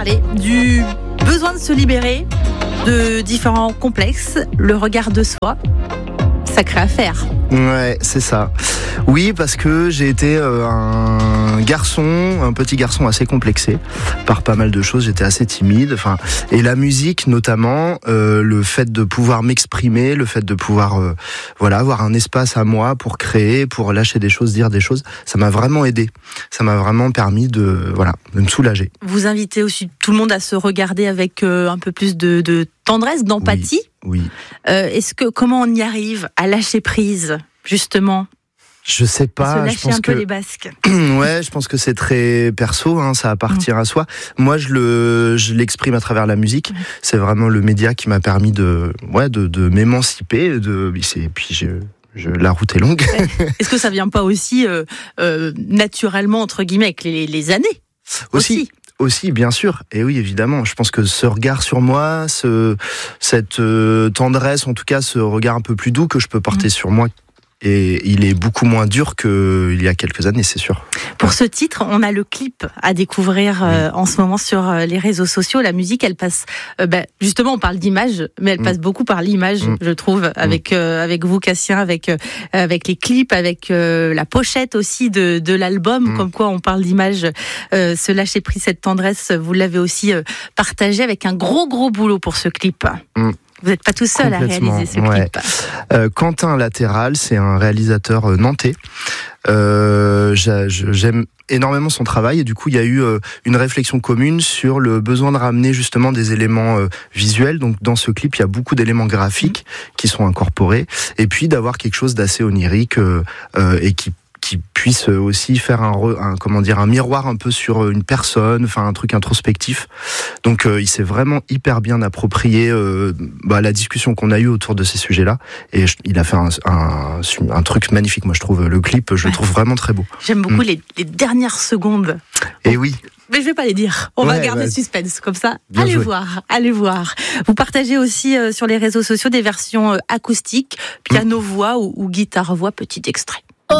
parler du besoin de se libérer de différents complexes, le regard de soi. Sacrée affaire. Ouais, c'est ça. Oui, parce que j'ai été un petit garçon assez complexé par pas mal de choses. J'étais assez timide. Et la musique, notamment, le fait de pouvoir m'exprimer, le fait de pouvoir, avoir un espace à moi pour créer, pour lâcher des choses, dire des choses, ça m'a vraiment aidé. Ça m'a vraiment permis de me soulager. Vous invitez aussi tout le monde à se regarder avec un peu plus de tendresse, d'empathie. Oui. Comment on y arrive à lâcher prise, justement? Je sais pas. Se lâcher peu les basques. Ouais, je pense que c'est très perso, ça appartient à soi. Moi, je l'exprime à travers la musique. C'est vraiment le média qui m'a permis de m'émanciper. Et puis la route est longue. Est-ce que ça vient pas aussi naturellement entre guillemets avec les années Aussi, bien sûr. Et oui, évidemment. Je pense que ce regard sur moi, cette tendresse, en tout cas, ce regard un peu plus doux que je peux porter sur moi, et il est beaucoup moins dur qu'il y a quelques années, c'est sûr. Pour ce titre, on a le clip à découvrir en ce moment sur les réseaux sociaux. La musique, elle passe... justement, on parle d'image, mais elle passe beaucoup par l'image, je trouve, avec vous, Cassien, avec les clips, avec la pochette aussi de l'album, comme quoi on parle d'image. Ce lâcher prise, cette tendresse, vous l'avez aussi partagé avec un gros boulot pour ce clip. Vous n'êtes pas tout seul à réaliser ce clip. Quentin Latéral, c'est un réalisateur nantais. J'aime énormément son travail et du coup il y a eu une réflexion commune sur le besoin de ramener justement des éléments visuels. Donc dans ce clip il y a beaucoup d'éléments graphiques qui sont incorporés et puis d'avoir quelque chose d'assez onirique et qui puisse aussi faire un miroir un peu sur une personne, un truc introspectif. Donc il s'est vraiment hyper bien approprié la discussion qu'on a eue autour de ces sujets-là et il a fait un truc magnifique. Moi je trouve le clip, je le trouve vraiment très beau. J'aime beaucoup les dernières secondes. Et oui. Mais je vais pas les dire. On va garder le suspense comme ça. Allez voir. Vous partagez aussi sur les réseaux sociaux des versions acoustiques, piano-voix ou guitare-voix. Petit extrait.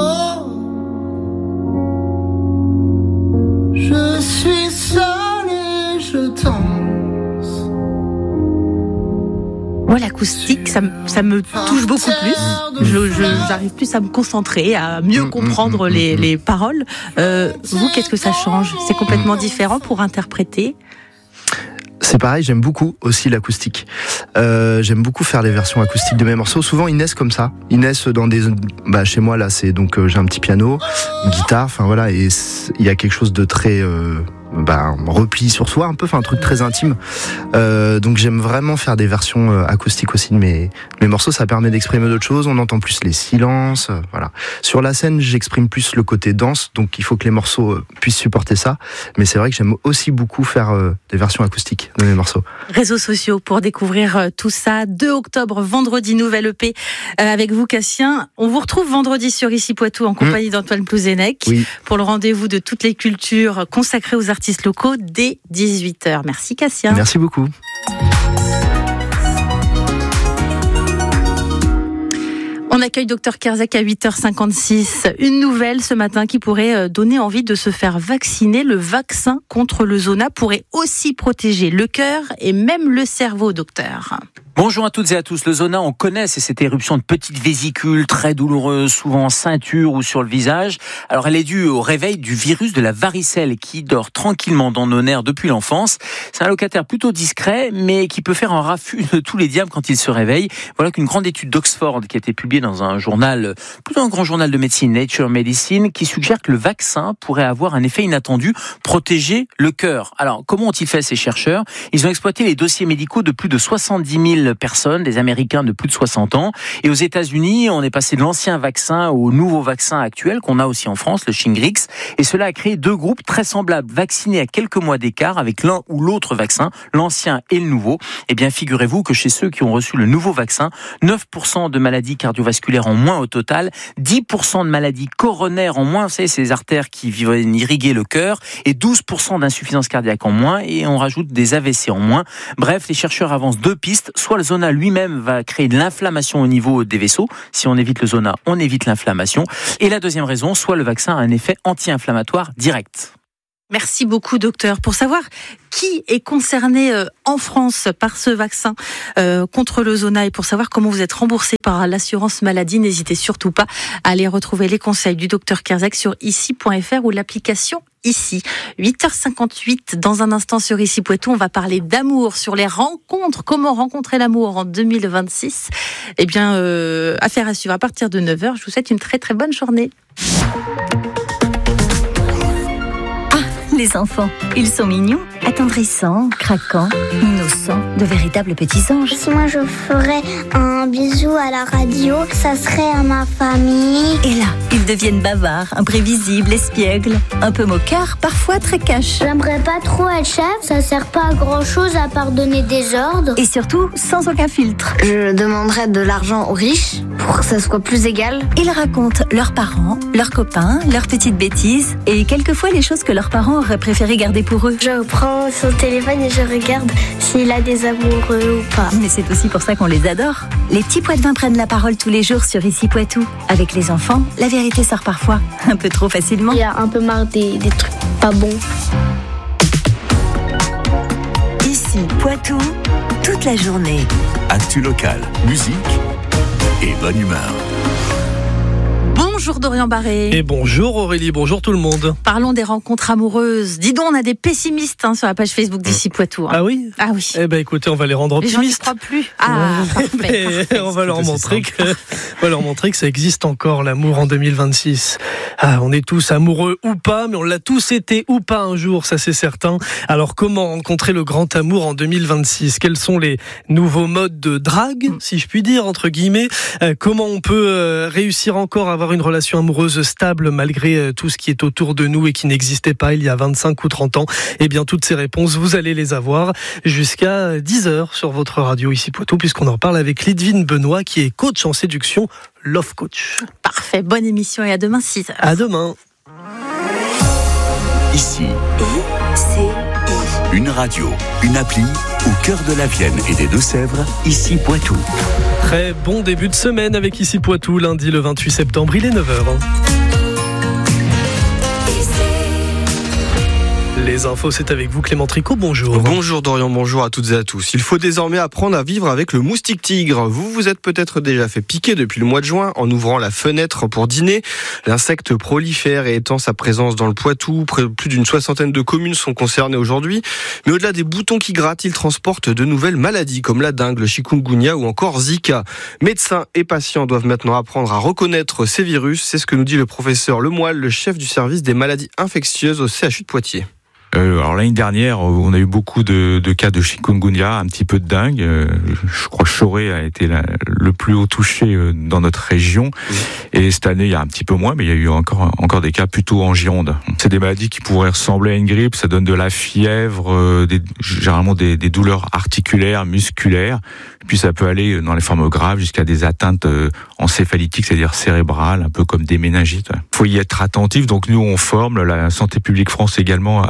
Je suis seul et je danse. Moi, l'acoustique, ça me touche beaucoup plus. J'arrive plus à me concentrer, à mieux comprendre les paroles. Vous, qu'est-ce que ça change? C'est complètement différent pour interpréter? C'est pareil, j'aime beaucoup aussi l'acoustique. J'aime beaucoup faire les versions acoustiques de mes morceaux. Souvent, ils naissent comme ça. Ils naissent dans des... chez moi, là, c'est donc j'ai un petit piano, une guitare, et il y a quelque chose de très... repli sur soi un peu, un truc très intime. Donc j'aime vraiment faire des versions acoustiques aussi de mes morceaux. Ça permet d'exprimer d'autres choses. On entend plus les silences. Sur la scène, j'exprime plus le côté danse. Donc il faut que les morceaux puissent supporter ça. Mais c'est vrai que j'aime aussi beaucoup faire des versions acoustiques de mes morceaux. Réseaux sociaux pour découvrir tout ça. 2 octobre, vendredi, nouvelle EP avec vous, Cassien. On vous retrouve vendredi sur Ici Poitou en compagnie d'Antoine Plouzenec pour le rendez-vous de toutes les cultures consacrées aux artistes locaux dès 18h. Merci Cassien. Merci beaucoup. On accueille Dr Kerzak à 8h56. Une nouvelle ce matin qui pourrait donner envie de se faire vacciner. Le vaccin contre le zona pourrait aussi protéger le cœur et même le cerveau, docteur. Bonjour à toutes et à tous. Le zona, on connaît, c'est cette éruption de petites vésicules très douloureuses, souvent en ceinture ou sur le visage. Alors elle est due au réveil du virus de la varicelle qui dort tranquillement dans nos nerfs depuis l'enfance. C'est un locataire plutôt discret, mais qui peut faire un raffut de tous les diables quand il se réveille. Voilà qu'une grande étude d'Oxford qui a été publiée dans un journal, plutôt un grand journal de médecine, Nature Medicine, qui suggère que le vaccin pourrait avoir un effet inattendu, protéger le cœur. Alors comment ont-ils fait ces chercheurs? Ils ont exploité les dossiers médicaux de plus de 70 000 personnes, des Américains de plus de 60 ans. Et aux États-Unis, on est passé de l'ancien vaccin au nouveau vaccin actuel qu'on a aussi en France, le Shingrix. Et cela a créé 2 groupes très semblables, vaccinés à quelques mois d'écart avec l'un ou l'autre vaccin, l'ancien et le nouveau. Eh bien, figurez-vous que chez ceux qui ont reçu le nouveau vaccin, 9% de maladies cardiovasculaires en moins au total, 10% de maladies coronaires en moins, vous savez, c'est les artères qui viennent irriguer le cœur, et 12% d'insuffisance cardiaque en moins, et on rajoute des AVC en moins. Bref, les chercheurs avancent 2 pistes. Soit le zona lui-même va créer de l'inflammation au niveau des vaisseaux. Si on évite le zona, on évite l'inflammation. Et la deuxième raison, soit le vaccin a un effet anti-inflammatoire direct. Merci beaucoup, docteur. Pour savoir qui est concerné en France par ce vaccin contre le zona et pour savoir comment vous êtes remboursé par l'assurance maladie, n'hésitez surtout pas à aller retrouver les conseils du docteur Kerzak sur ici.fr ou l'application Ici. 8h58, dans un instant sur Ici Poitou, on va parler d'amour, sur les rencontres, comment rencontrer l'amour en 2026. Eh bien, affaire à suivre à partir de 9h. Je vous souhaite une très très bonne journée. Les enfants, ils sont mignons, attendrissants, craquants, innocents, de véritables petits anges. Si moi je ferais un bisou à la radio, ça serait à ma famille. Et là, ils deviennent bavards, imprévisibles, espiègles, un peu moqueurs, parfois très cash. J'aimerais pas trop être chef, ça sert pas à grand chose à part donner des ordres. Et surtout, sans aucun filtre. Je demanderais de l'argent aux riches pour que ça soit plus égal. Ils racontent leurs parents, leurs copains, leurs petites bêtises et quelquefois les choses que leurs parents auraient préféré garder pour eux. Je prends son téléphone et je regarde s'il a des amoureux ou pas. Mais c'est aussi pour ça qu'on les adore. Les petits Poitevins prennent la parole tous les jours sur Ici Poitou. Avec les enfants, la vérité sort parfois un peu trop facilement. Il y a un peu marre des trucs pas bons. Ici Poitou, toute la journée. Actu local, musique et bonne humeur. Bonjour Dorian Barré. Et bonjour Aurélie, bonjour tout le monde. Parlons des rencontres amoureuses. Dis donc, on a des pessimistes sur la page Facebook d'Ici Poitou. Ah oui ? Ah oui. Eh ben écoutez, on va les rendre optimistes. Les gens n'y croient plus. Ah, parfait. On va leur montrer que ça existe encore, l'amour en 2026. Ah, on est tous amoureux ou pas, mais on l'a tous été ou pas un jour, ça c'est certain. Alors comment rencontrer le grand amour en 2026 ? Quels sont les nouveaux modes de drague, si je puis dire, entre guillemets ? Comment on peut réussir encore à avoir une relation amoureuse stable malgré tout ce qui est autour de nous et qui n'existait pas il y a 25 ou 30 ans ? Eh bien, toutes ces réponses, vous allez les avoir jusqu'à 10h sur votre radio Ici Poitou, puisqu'on en parle avec Lidvine Benoît, qui est coach en séduction, Love Coach. Parfait, bonne émission et à demain 6h. À demain. Ici, une radio, une appli au cœur de la Vienne et des Deux-Sèvres, Ici Poitou. Très bon début de semaine avec Ici Poitou, lundi le 28 septembre, il est 9h. Les infos, c'est avec vous Clément Tricot, bonjour. Bonjour Dorian, bonjour à toutes et à tous. Il faut désormais apprendre à vivre avec le moustique tigre. Vous vous êtes peut-être déjà fait piquer depuis le mois de juin en ouvrant la fenêtre pour dîner. L'insecte prolifère et étend sa présence dans le Poitou. Plus d'une 60aine de communes sont concernées aujourd'hui. Mais au-delà des boutons qui grattent, il transporte de nouvelles maladies comme la dengue, le chikungunya ou encore Zika. Médecins et patients doivent maintenant apprendre à reconnaître ces virus. C'est ce que nous dit le professeur Lemoyle, le chef du service des maladies infectieuses au CHU de Poitiers. Alors l'année dernière, on a eu beaucoup de cas de chikungunya, un petit peu de dengue. Je crois que Choré a été le plus haut touché dans notre région. Et cette année, il y a un petit peu moins, mais il y a eu encore des cas plutôt en Gironde. C'est des maladies qui pourraient ressembler à une grippe. Ça donne de la fièvre, généralement des douleurs articulaires, musculaires. Puis ça peut aller dans les formes graves jusqu'à des atteintes encéphalitiques, c'est-à-dire cérébrales, un peu comme des méningites. Il faut y être attentif. Donc nous, on forme. La Santé publique France également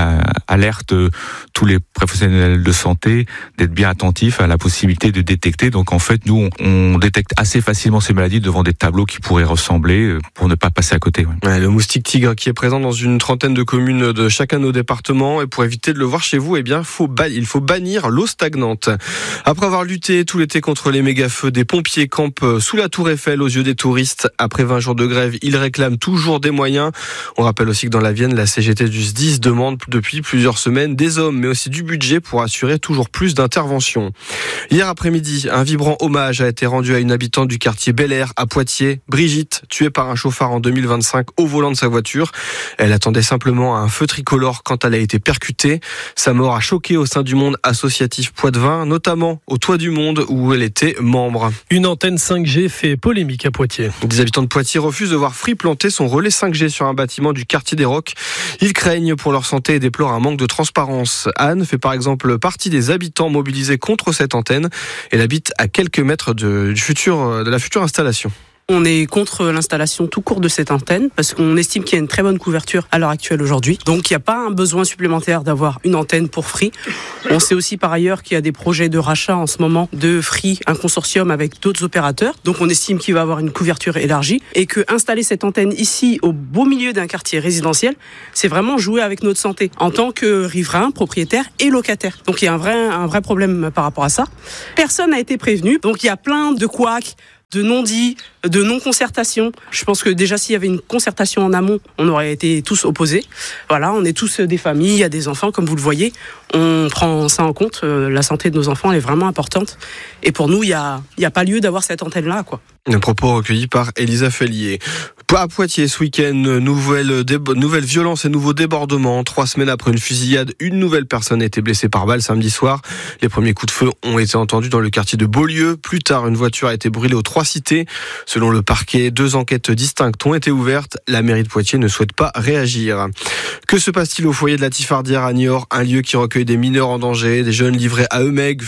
alerte tous les professionnels de santé d'être bien attentifs à la possibilité de détecter. Donc en fait, nous, on détecte assez facilement ces maladies devant des tableaux qui pourraient ressembler pour ne pas passer à côté. Ouais, le moustique tigre qui est présent dans une trentaine de communes de chacun de nos départements. Et pour éviter de le voir chez vous, eh bien, il faut bannir l'eau stagnante. Après avoir lutté tout l'été contre les méga-feux, des pompiers campent sous la Tour Eiffel aux yeux des touristes. Après 20 jours de grève, ils réclament toujours des moyens. On rappelle aussi que dans la Vienne, la CGT du SDIS demande depuis plusieurs semaines des hommes, mais aussi du budget pour assurer toujours plus d'interventions. Hier après-midi, un vibrant hommage a été rendu à une habitante du quartier Bel Air à Poitiers, Brigitte, tuée par un chauffard en 2025 au volant de sa voiture. Elle attendait simplement un feu tricolore quand elle a été percutée. Sa mort a choqué au sein du monde associatif poitevin, notamment au Toit du Monde où elle était membre. Une antenne 5G fait polémique à Poitiers. Des habitants de Poitiers refusent de voir Free planter son relais 5G sur un bâtiment du quartier des Rocs. Ils craignent pour leur santé et déplore un manque de transparence. Anne fait par exemple partie des habitants mobilisés contre cette antenne. Elle habite à quelques mètres de la future installation. On est contre l'installation tout court de cette antenne parce qu'on estime qu'il y a une très bonne couverture à l'heure actuelle aujourd'hui. Donc il n'y a pas un besoin supplémentaire d'avoir une antenne pour Free. On sait aussi par ailleurs qu'il y a des projets de rachat en ce moment de Free, un consortium avec d'autres opérateurs. Donc on estime qu'il va avoir une couverture élargie et que installer cette antenne ici au beau milieu d'un quartier résidentiel, c'est vraiment jouer avec notre santé en tant que riverain, propriétaire et locataire. Donc il y a un vrai problème par rapport à ça. Personne n'a été prévenu. Donc il y a plein de couacs, de non-dits, de non-concertation. Je pense que déjà s'il y avait une concertation en amont, on aurait été tous opposés. Voilà, on est tous des familles, il y a des enfants, comme vous le voyez. On prend ça en compte. La santé de nos enfants elle est vraiment importante. Et pour nous, il y a pas lieu d'avoir cette antenne-là, quoi. Un propos recueilli par Elisa Fellier. À Poitiers, ce week-end, nouvelle violence et nouveau débordement. 3 semaines après une fusillade, une nouvelle personne a été blessée par balle samedi soir. Les premiers coups de feu ont été entendus dans le quartier de Beaulieu. Plus tard, une voiture a été brûlée aux 3 cités. Selon le parquet, 2 enquêtes distinctes ont été ouvertes. La mairie de Poitiers ne souhaite pas réagir. Que se passe-t-il au foyer de la Tifardière à Niort, un lieu qui recueille des mineurs en danger, des jeunes livrés à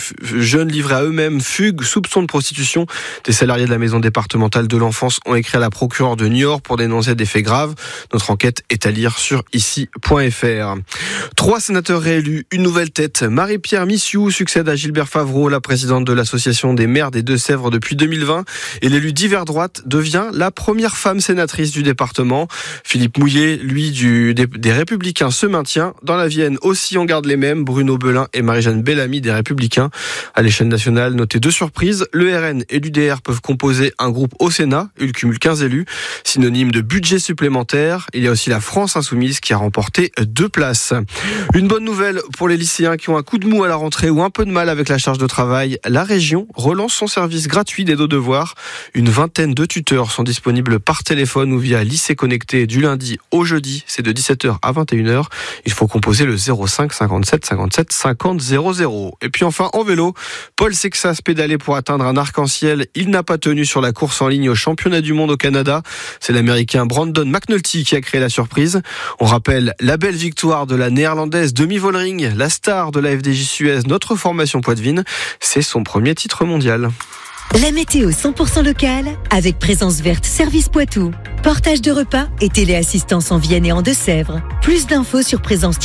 eux-mêmes, fugues, soupçons de prostitution. Des salariés de la maison départementale de l'enfance ont écrit à la procureure de Niort pour dénoncer des faits graves. Notre enquête est à lire sur ici.fr. 3 sénateurs réélus, une nouvelle tête. Marie-Pierre Missiou succède à Gilbert Favreau, la présidente de l'association des maires des Deux-Sèvres depuis 2020. Et l'élu d'hiver droite devient la première femme sénatrice du département. Philippe Mouillet, lui, des Républicains, se maintient. Dans la Vienne aussi, on garde les mêmes. Bruno Belin et Marie-Jeanne Bellamy des Républicains. À l'échelle nationale, notez 2 surprises. Le RN et l'UDR peuvent composer un groupe au Sénat. Il cumule 15 élus. Synonyme de budget supplémentaire. Il y a aussi la France Insoumise qui a remporté 2 places. Une bonne nouvelle pour les lycéens qui ont un coup de mou à la rentrée ou un peu de mal avec la charge de travail. La région relance son service gratuit d'aide aux devoirs. Une vingtaine de tuteurs sont disponibles par téléphone ou via lycée connecté du lundi au jeudi. C'est de 17h à 21h. Il faut composer le 05 57 57 50 00. Et puis enfin, en vélo, Paul Sexas pédalait pour atteindre un arc-en-ciel. Il n'a pas tenu sur la course en ligne au championnat du monde au Canada. C'est l'Américain Brandon McNulty qui a créé la surprise. On rappelle la belle victoire de la Néerlandaise Demi Vollering, la star de la FDJ Suez, notre formation Poitvin. C'est son premier titre mondial. La météo 100% locale avec Présence Verte Service Poitou. Portage de repas et téléassistance en Vienne et en Deux-Sèvres. Plus d'infos sur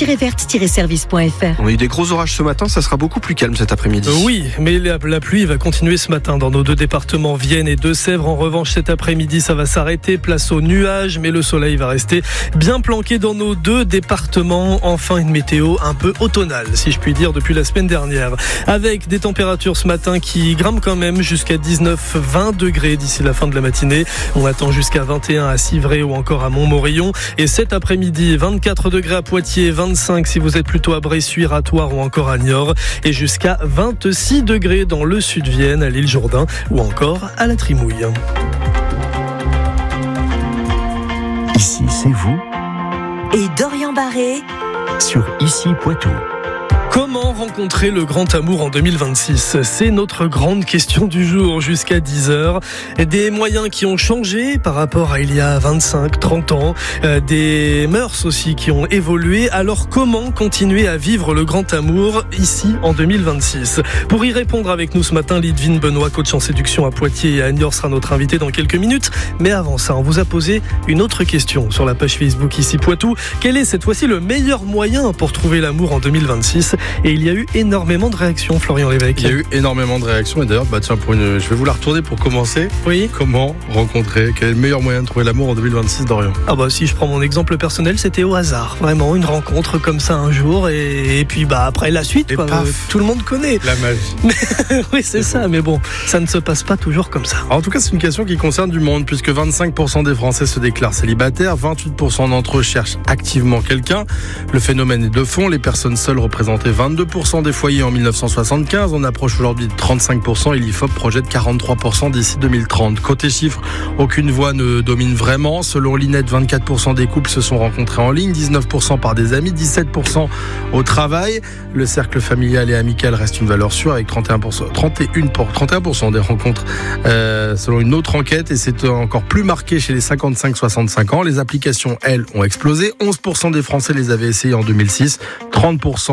présence-verte-service.fr. On a eu des gros orages ce matin, ça sera beaucoup plus calme cet après-midi. Oui, mais la pluie va continuer ce matin dans nos 2 départements, Vienne et Deux-Sèvres. En revanche, cet après-midi, ça va s'arrêter. Place aux nuages, mais le soleil va rester bien planqué dans nos 2 départements. Enfin, une météo un peu automnale, si je puis dire, depuis la semaine dernière. Avec des températures ce matin qui grimpent quand même jusqu'à 19-20 degrés d'ici la fin de la matinée. On attend jusqu'à 21 à Civray ou encore à Montmorillon. Et cet après-midi, 24 degrés à Poitiers, 25 si vous êtes plutôt à Bressuire, à Thouars ou encore à Niort. Et jusqu'à 26 degrés dans le sud-Vienne, à l'île Jourdain ou encore à la Trimouille. Ici, c'est vous. Et Dorian Barré Sur Ici Poitou. Comment rencontrer le grand amour en 2026 ? C'est notre grande question du jour jusqu'à 10h. Des moyens qui ont changé par rapport à il y a 25, 30 ans. Des mœurs aussi qui ont évolué. Alors comment continuer à vivre le grand amour ici en 2026 ? Pour y répondre avec nous ce matin, Lidvine Benoît, coach en séduction à Poitiers et à Niort, sera notre invité dans quelques minutes. Mais avant ça, on vous a posé une autre question sur la page Facebook Ici Poitou. Quel est cette fois-ci le meilleur moyen pour trouver l'amour en 2026 ? Et il y a eu énormément de réactions, Florian Lévesque. Il y a eu énormément de réactions et d'ailleurs, je vais vous la retourner pour commencer. Oui. Comment rencontrer ? Quel est le meilleur moyen de trouver l'amour en 2026, Dorian ? Si je prends mon exemple personnel, c'était au hasard. Vraiment, une rencontre comme ça un jour et puis après la suite, tout le monde connaît. La magie. Oui, c'est ça, mais bon, ça ne se passe pas toujours comme ça. Alors, en tout cas, c'est une question qui concerne du monde puisque 25% des Français se déclarent célibataires, 28% d'entre eux cherchent activement quelqu'un. Le phénomène est de fond, les personnes seules représentaient 22% des foyers en 1975, on approche aujourd'hui de 35% et l'IFOP projette 43% d'ici 2030. Côté chiffres, aucune voie ne domine vraiment. Selon l'INET, 24% des couples se sont rencontrés en ligne, 19% par des amis, 17% au travail. Le cercle familial et amical reste une valeur sûre avec 31% des rencontres selon une autre enquête et c'est encore plus marqué chez les 55-65 ans. Les applications, elles, ont explosé. 11% des Français les avaient essayées en 2006, 30% en 2000.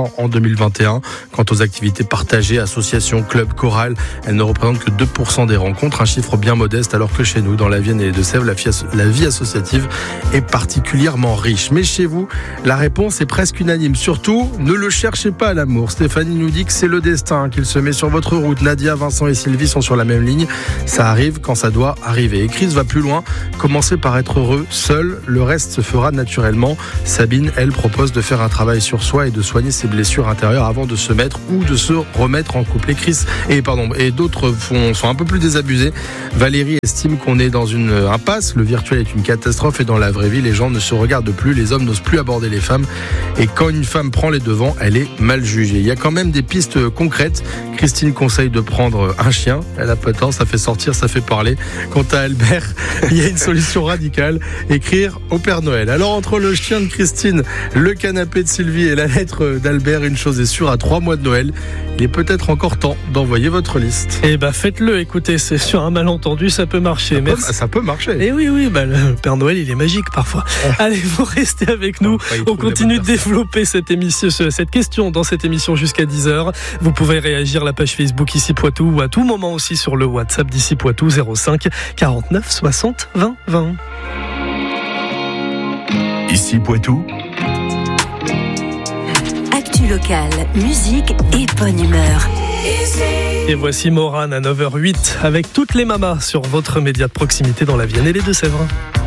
2021. Quant aux activités partagées, associations, clubs, chorales, elles ne représentent que 2% des rencontres, un chiffre bien modeste, alors que chez nous, dans la Vienne et les Deux-Sèvres, la vie associative est particulièrement riche. Mais chez vous, la réponse est presque unanime. Surtout, ne le cherchez pas, l'amour. Stéphanie nous dit que c'est le destin qu'il se met sur votre route. Nadia, Vincent et Sylvie sont sur la même ligne. Ça arrive quand ça doit arriver. Et Chris va plus loin. Commencez par être heureux, seul. Le reste se fera naturellement. Sabine, elle, propose de faire un travail sur soi et de soigner ses blessures intérieures avant de se mettre ou de se remettre en couple. Et d'autres sont un peu plus désabusés. Valérie estime qu'on est dans une impasse. Le virtuel est une catastrophe et dans la vraie vie, les gens ne se regardent plus. Les hommes n'osent plus aborder les femmes. Et quand une femme prend les devants, elle est mal jugée. Il y a quand même des pistes concrètes. Christine conseille de prendre un chien. Elle a pas de temps, ça fait sortir, ça fait parler. Quant à Albert, il y a une solution radicale. Écrire au Père Noël. Alors entre le chien de Christine, le canapé de Sylvie et la lettre d'Albert, une chose est sûre, à 3 mois de Noël, il est peut-être encore temps d'envoyer votre liste. Eh ben faites-le, écoutez, c'est sur un malentendu, ça peut marcher. Ça peut marcher. Et oui, le Père Noël, il est magique parfois. Allez, vous restez avec nous. On continue de développer cette question dans cette émission jusqu'à 10h. Vous pouvez réagir à la page Facebook Ici Poitou ou à tout moment aussi sur le WhatsApp d'Ici Poitou 05 49 60 20 20. Ici Poitou. Actu locale, musique et bonne humeur. Et voici Morane à 9h08 avec toutes les mamas sur votre média de proximité dans la Vienne et les Deux-Sèvres.